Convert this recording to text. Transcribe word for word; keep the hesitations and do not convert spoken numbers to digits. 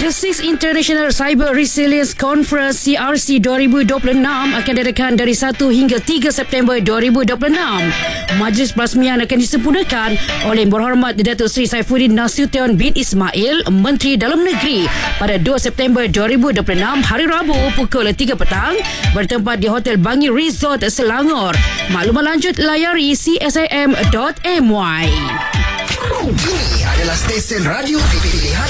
The Sixth International Cyber Resilience Conference C R C dua ribu dua puluh enam akan diadakan dari satu hingga tiga September dua ribu dua puluh enam. Majlis perasmian akan disempurnakan oleh Yang Berhormat Datuk Seri Saifuddin Nasution bin Ismail, Menteri Dalam Negeri, pada dua September dua ribu dua puluh enam, hari Rabu pukul tiga petang, bertempat di Hotel Bangi Resort, Selangor. Maklumat lanjut layari c s i m dot m y. Ini adalah stesen radio pilihan